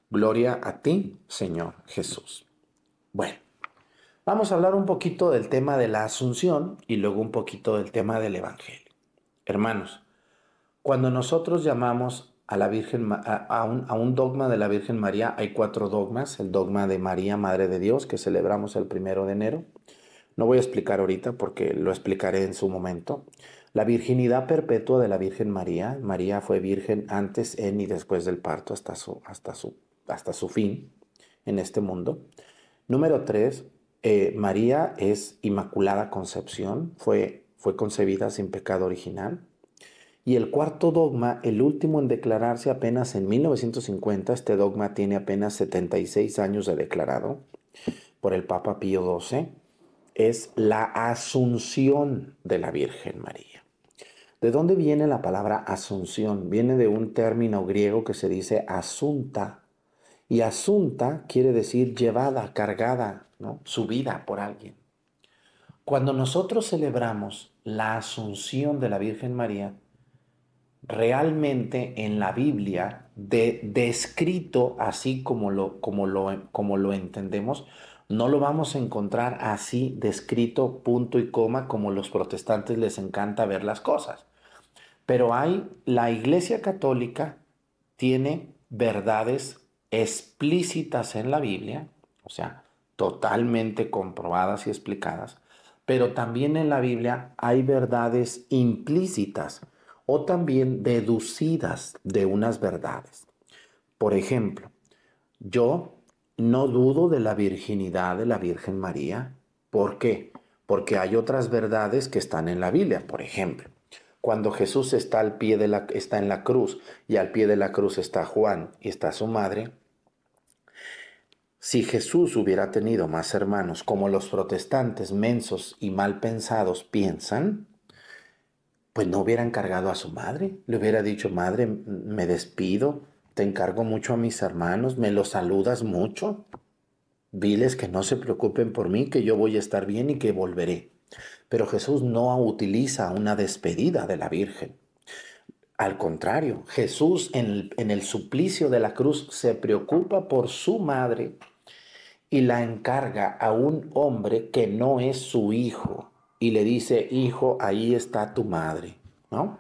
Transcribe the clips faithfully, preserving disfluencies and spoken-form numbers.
Gloria a ti, Señor Jesús. Bueno, vamos a hablar un poquito del tema de la Asunción y luego un poquito del tema del Evangelio. Hermanos, cuando nosotros llamamos a la Virgen, a, a, un, a un dogma de la Virgen María, hay cuatro dogmas. El dogma de María, Madre de Dios, que celebramos el primero de enero. No voy a explicar ahorita porque lo explicaré en su momento. La virginidad perpetua de la Virgen María. María fue virgen antes, en y después del parto hasta su, hasta su, hasta su fin en este mundo. Número tres, eh, María es Inmaculada Concepción, fue, fue concebida sin pecado original. Y el cuarto dogma, el último en declararse apenas en mil novecientos cincuenta, este dogma tiene apenas setenta y seis años de declarado por el Papa Pío doce, es la Asunción de la Virgen María. ¿De dónde viene la palabra Asunción? Viene de un término griego que se dice asunta. Y asunta quiere decir llevada, cargada, ¿no? Subida por alguien. Cuando nosotros celebramos la Asunción de la Virgen María, realmente en la Biblia, de, descrito así como lo, como, lo, como lo entendemos, no lo vamos a encontrar así descrito punto y coma como los protestantes les encanta ver las cosas. Pero hay, la Iglesia Católica tiene verdades explícitas en la Biblia, o sea, totalmente comprobadas y explicadas, pero también en la Biblia hay verdades implícitas o también deducidas de unas verdades. Por ejemplo, yo no dudo de la virginidad de la Virgen María. ¿Por qué? Porque hay otras verdades que están en la Biblia. Por ejemplo, cuando Jesús está al pie de la, está en la cruz y al pie de la cruz está Juan y está su madre, si Jesús hubiera tenido más hermanos como los protestantes mensos y mal pensados piensan, pues no hubiera encargado a su madre. Le hubiera dicho: madre, me despido, te encargo mucho a mis hermanos, me los saludas mucho. Diles que no se preocupen por mí, que yo voy a estar bien y que volveré. Pero Jesús no utiliza una despedida de la Virgen. Al contrario, Jesús en el, en el suplicio de la cruz se preocupa por su madre y la encarga a un hombre que no es su hijo. Y le dice: hijo, ahí está tu madre, ¿no?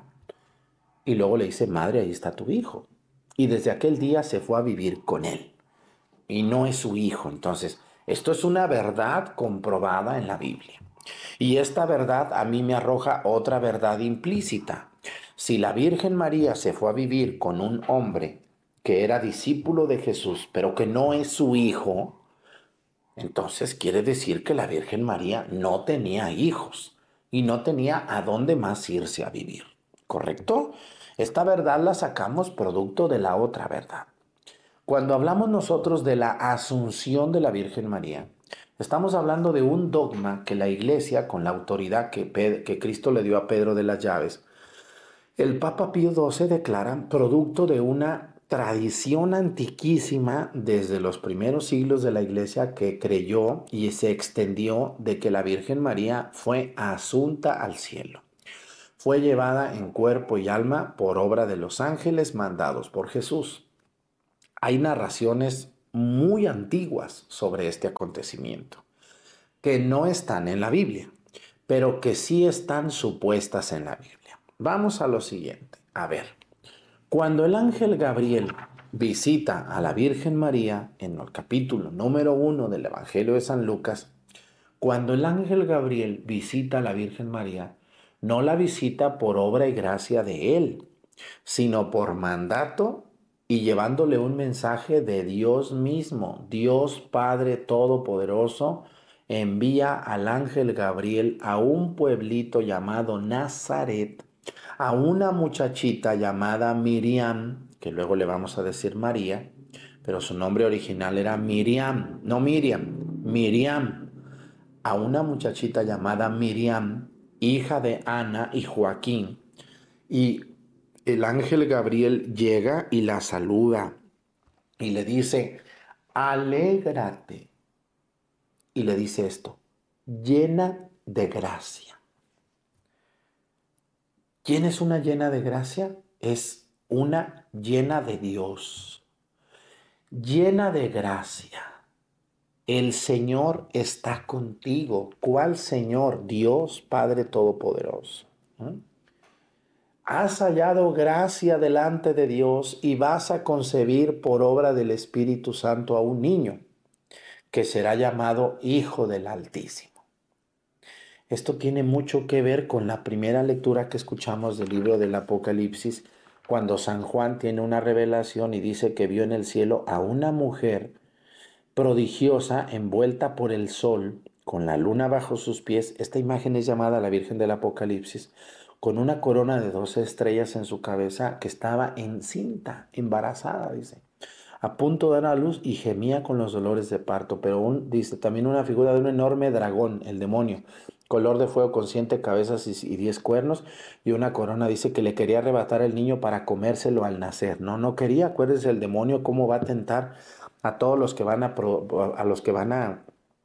Y luego le dice: madre, ahí está tu hijo. Y desde aquel día se fue a vivir con él. Y no es su hijo. Entonces, esto es una verdad comprobada en la Biblia. Y esta verdad a mí me arroja otra verdad implícita. Si la Virgen María se fue a vivir con un hombre que era discípulo de Jesús, pero que no es su hijo, entonces quiere decir que la Virgen María no tenía hijos y no tenía a dónde más irse a vivir. ¿Correcto? Esta verdad la sacamos producto de la otra verdad. Cuando hablamos nosotros de la Asunción de la Virgen María, estamos hablando de un dogma que la Iglesia, con la autoridad que, Pe- que Cristo le dio a Pedro de las Llaves, el Papa Pío doce declara producto de una tradición antiquísima desde los primeros siglos de la Iglesia, que creyó y se extendió de que la Virgen María fue asunta al cielo. Fue llevada en cuerpo y alma por obra de los ángeles mandados por Jesús. Hay narraciones muy antiguas sobre este acontecimiento, que no están en la Biblia, pero que sí están supuestas en la Biblia. Vamos a lo siguiente. A ver, cuando el ángel Gabriel visita a la Virgen María en el capítulo número uno del Evangelio de San Lucas, cuando el ángel Gabriel visita a la Virgen María, no la visita por obra y gracia de él, sino por mandato y llevándole un mensaje de Dios mismo. Dios Padre Todopoderoso envía al ángel Gabriel a un pueblito llamado Nazaret, a una muchachita llamada Miriam, que luego le vamos a decir María, pero su nombre original era Miriam, no Miriam, Miriam, a una muchachita llamada Miriam, hija de Ana y Joaquín. Y el ángel Gabriel llega y la saluda y le dice: alégrate. Y le dice esto: llena de gracia. ¿Quién es una llena de gracia? Es una llena de Dios. llena de gracia. El Señor está contigo. ¿Cuál Señor? Dios Padre Todopoderoso. ¿Mm? Has hallado gracia delante de Dios y vas a concebir por obra del Espíritu Santo a un niño que será llamado Hijo del Altísimo. Esto tiene mucho que ver con la primera lectura que escuchamos del libro del Apocalipsis, cuando San Juan tiene una revelación y dice que vio en el cielo a una mujer prodigiosa envuelta por el sol, con la luna bajo sus pies. Esta imagen es llamada la Virgen del Apocalipsis, con una corona de doce estrellas en su cabeza, que estaba encinta, embarazada, dice, a punto de dar a luz y gemía con los dolores de parto. Pero un, dice también una figura de un enorme dragón, el demonio, color de fuego, con siete cabezas y, y diez cuernos, y una corona. Dice que le quería arrebatar el niño para comérselo al nacer. No, no quería. Acuérdense el demonio cómo va a tentar a todos los que van a, pro, a los que van a,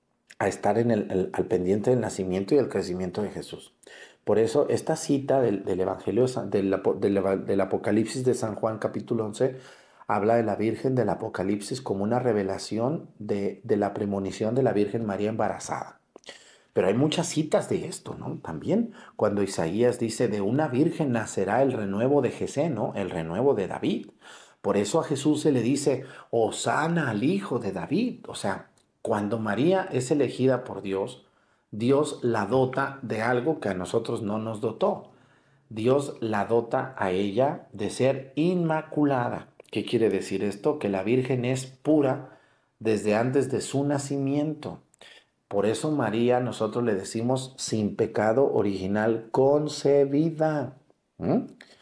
a estar en el, el, al pendiente del nacimiento y el crecimiento de Jesús. Por eso esta cita del, del Evangelio del, del, del Apocalipsis de San Juan capítulo once habla de la Virgen del Apocalipsis como una revelación de, de la premonición de la Virgen María embarazada. Pero hay muchas citas de esto, ¿no? También cuando Isaías dice, de una virgen nacerá el renuevo de Jesé, ¿no? El renuevo de David. Por eso a Jesús se le dice, Hosana al Hijo de David. O sea, cuando María es elegida por Dios, Dios la dota de algo que a nosotros no nos dotó. Dios la dota a ella de ser inmaculada. ¿Qué quiere decir esto? Que la Virgen es pura desde antes de su nacimiento. Por eso María nosotros le decimos sin pecado original concebida. ¿Mm?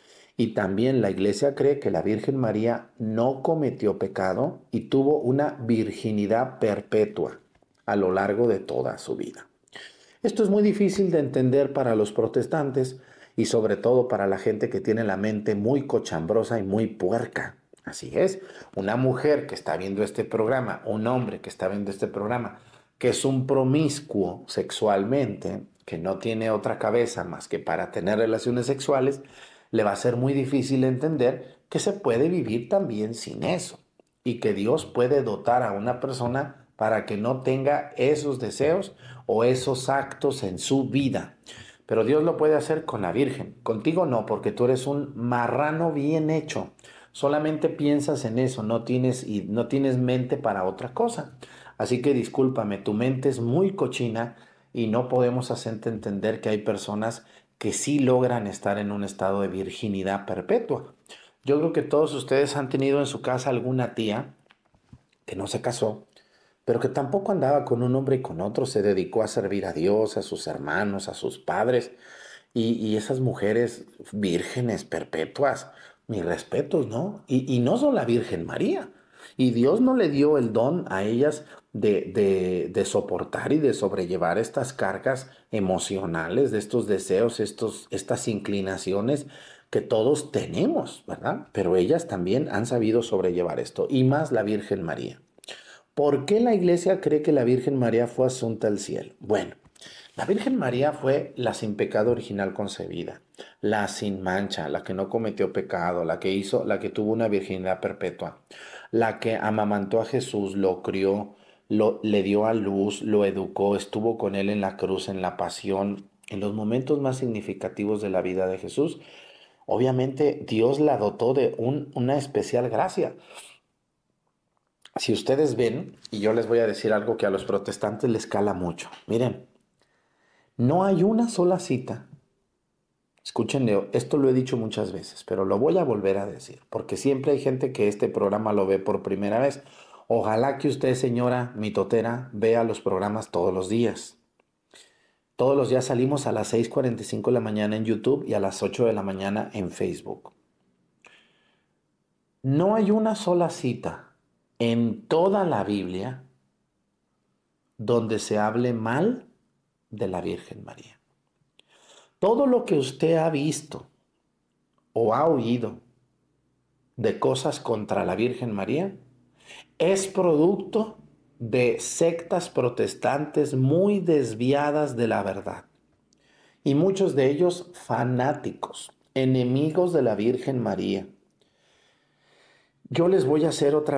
Y también la Iglesia cree que la Virgen María no cometió pecado y tuvo una virginidad perpetua a lo largo de toda su vida. Esto es muy difícil de entender para los protestantes y sobre todo para la gente que tiene la mente muy cochambrosa y muy puerca. Así es, una mujer que está viendo este programa, un hombre que está viendo este programa, que es un promiscuo sexualmente, que no tiene otra cabeza más que para tener relaciones sexuales, le va a ser muy difícil entender que se puede vivir también sin eso y que Dios puede dotar a una persona para que no tenga esos deseos o esos actos en su vida. Pero Dios lo puede hacer con la Virgen. Contigo no, porque tú eres un marrano bien hecho. Solamente piensas en eso, no tienes, y no tienes mente para otra cosa. Así que discúlpame, tu mente es muy cochina y no podemos hacerte entender que hay personas que sí logran estar en un estado de virginidad perpetua. Yo creo que todos ustedes han tenido en su casa alguna tía que no se casó, pero que tampoco andaba con un hombre y con otro, se dedicó a servir a Dios, a sus hermanos, a sus padres, y, y esas mujeres vírgenes perpetuas, mis respetos, ¿no? Y, y no son la Virgen María. Y Dios no le dio el don a ellas de, de, de soportar y de sobrellevar estas cargas emocionales, de estos deseos, estos, estas inclinaciones que todos tenemos, ¿verdad? Pero ellas también han sabido sobrellevar esto, y más la Virgen María. ¿Por qué la Iglesia cree que la Virgen María fue asunta al cielo? Bueno, la Virgen María fue la sin pecado original concebida, la sin mancha, la que no cometió pecado, la que hizo, la que tuvo una virginidad perpetua, la que amamantó a Jesús, lo crió, lo, le dio a luz, lo educó, estuvo con él en la cruz, en la pasión, en los momentos más significativos de la vida de Jesús. Obviamente Dios la dotó de un, una especial gracia. Si ustedes ven, y yo les voy a decir algo que a los protestantes les cala mucho. Miren, no hay una sola cita. Escúchenlo, esto lo he dicho muchas veces, pero lo voy a volver a decir, porque siempre hay gente que este programa lo ve por primera vez. Ojalá que usted, señora mitotera, vea los programas todos los días. Todos los días salimos a las seis cuarenta y cinco de la mañana en YouTube y a las ocho de la mañana en Facebook. No hay una sola cita en toda la Biblia donde se hable mal de la Virgen María. Todo lo que usted ha visto o ha oído de cosas contra la Virgen María es producto de sectas protestantes muy desviadas de la verdad. Y muchos de ellos fanáticos, enemigos de la Virgen María. Yo les voy a hacer otra